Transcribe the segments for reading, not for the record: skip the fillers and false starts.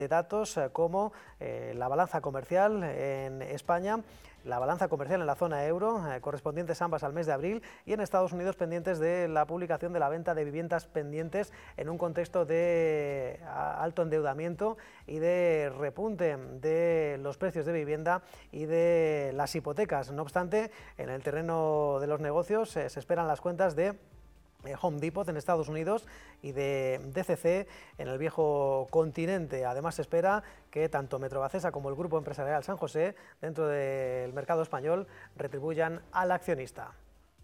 de datos como la balanza comercial en España, la balanza comercial en la zona euro, correspondientes ambas al mes de abril, y en Estados Unidos pendientes de la publicación de la venta de viviendas pendientes en un contexto de alto endeudamiento y de repunte de los precios de vivienda y de las hipotecas. No obstante, en el terreno de los negocios se esperan las cuentas de Home Depot en Estados Unidos y de DCC en el viejo continente. Además, se espera que tanto Metrovacesa como el Grupo Empresarial San José, dentro del mercado español, retribuyan al accionista.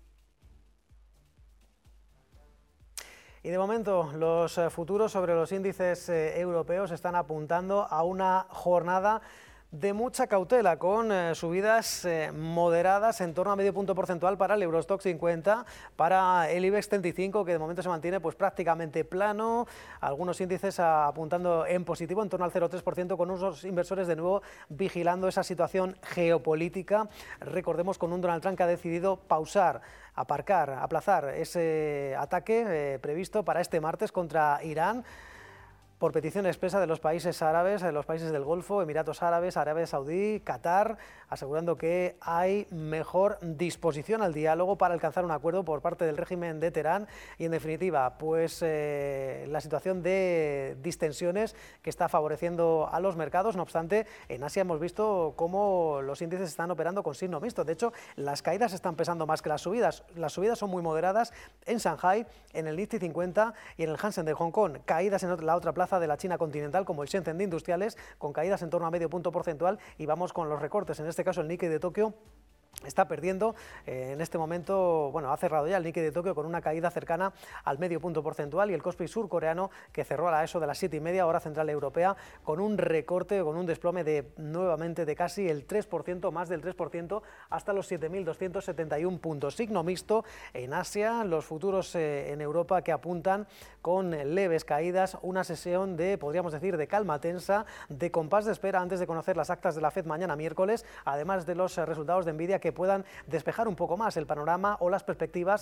Y de momento, los futuros sobre los índices europeos están apuntando a una jornada de mucha cautela, con subidas moderadas en torno a medio punto porcentual para el Eurostoxx 50, para el IBEX 35, que de momento se mantiene pues prácticamente plano, algunos índices apuntando en positivo, en torno al 0,3%, con unos inversores de nuevo vigilando esa situación geopolítica. Recordemos, con un Donald Trump que ha decidido pausar, aparcar, aplazar ese ataque previsto para este martes contra Irán, por petición expresa de los países árabes, de los países del Golfo, Emiratos Árabes, Arabia Saudí, Qatar, asegurando que hay mejor disposición al diálogo para alcanzar un acuerdo por parte del régimen de Teherán y, en definitiva, pues la situación de distensiones que está favoreciendo a los mercados. No obstante, en Asia hemos visto cómo los índices están operando con signo mixto. De hecho, las caídas están pesando más que las subidas. Las subidas son muy moderadas en Shanghai, en el Nifty 50 y en el Hansen de Hong Kong. Caídas en la otra plaza de la China continental, como el Shenzhen de Industriales, con caídas en torno a medio punto porcentual, y vamos con los recortes. En este caso, el Nikkei de Tokio está perdiendo en este momento, bueno, ha cerrado ya el Nikkei de Tokio con una caída cercana al medio punto porcentual, y el Kospi surcoreano, que cerró a eso de las 7:30 hora central europea, con un recorte, con un desplome de nuevamente de casi el 3%, más del 3%, hasta los 7.271 puntos. Signo mixto en Asia, los futuros en Europa que apuntan con leves caídas, una sesión de, podríamos decir, de calma tensa, de compás de espera antes de conocer las actas de la FED mañana miércoles, además de los resultados de Nvidia, que puedan despejar un poco más el panorama o las perspectivas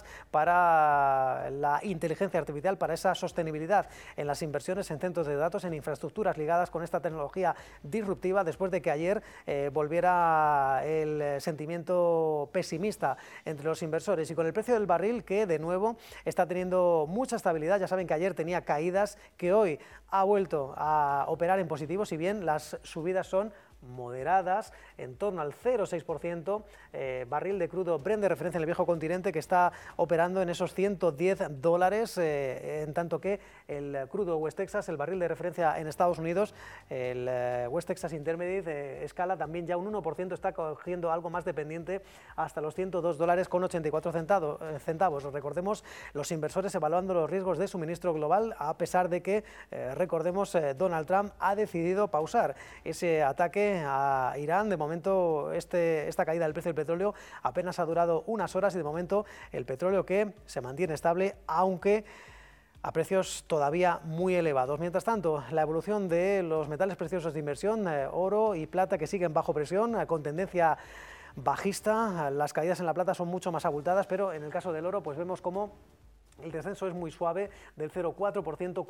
para la inteligencia artificial, para esa sostenibilidad en las inversiones en centros de datos, en infraestructuras ligadas con esta tecnología disruptiva, después de que ayer volviera el sentimiento pesimista entre los inversores, y con el precio del barril, que de nuevo está teniendo mucha estabilidad. Ya saben que ayer tenía caídas, que hoy ha vuelto a operar en positivo, si bien las subidas son moderadas, en torno al 0,6%, barril de crudo Brent de referencia en el viejo continente, que está operando en esos $110, en tanto que el crudo West Texas, el barril de referencia en Estados Unidos, el West Texas Intermediate, escala también ya un 1%, está cogiendo algo más dependiente hasta los $102,84 centavos. Recordemos, los inversores evaluando los riesgos de suministro global, a pesar de que, recordemos, Donald Trump ha decidido pausar ese ataque a Irán. De momento, esta caída del precio del petróleo apenas ha durado unas horas, y de momento el petróleo que se mantiene estable, aunque a precios todavía muy elevados. Mientras tanto, la evolución de los metales preciosos de inversión, oro y plata, que siguen bajo presión, con tendencia bajista. Las caídas en la plata son mucho más abultadas, pero en el caso del oro, pues vemos cómo el descenso es muy suave, del 0,4%,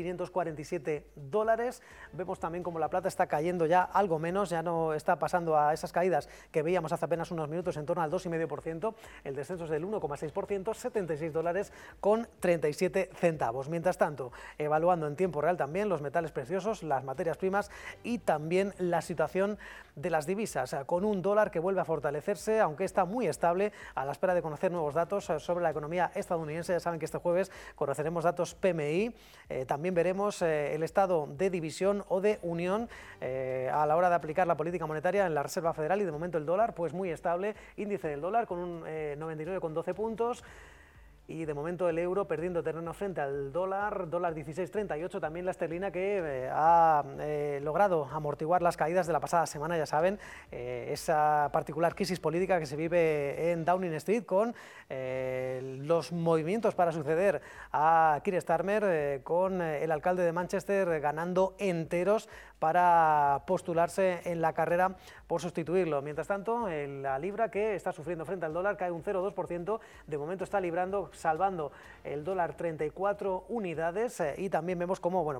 $4.547. Vemos también como la plata está cayendo ya algo menos, ya no está pasando a esas caídas que veíamos hace apenas unos minutos, en torno al 2,5%. El descenso es del 1,6%, $76,37. Mientras tanto, evaluando en tiempo real también los metales preciosos, las materias primas y también la situación de las divisas, con un dólar que vuelve a fortalecerse, aunque está muy estable, a la espera de conocer nuevos datos sobre la economía estadounidense. Ya saben que este jueves conoceremos datos PMI, también veremos el estado de división o de unión a la hora de aplicar la política monetaria en la Reserva Federal, y de momento el dólar pues muy estable, índice del dólar con un 99,12 puntos. Y de momento el euro perdiendo terreno frente al dólar 16,38, también la esterlina, que ha logrado amortiguar las caídas de la pasada semana. Ya saben, esa particular crisis política que se vive en Downing Street, con los movimientos para suceder a Keir Starmer, con el alcalde de Manchester ganando enteros para postularse en la carrera por sustituirlo. Mientras tanto, la libra, que está sufriendo frente al dólar, cae un 0,2%, de momento está salvando el dólar 34 unidades, y también vemos cómo, bueno,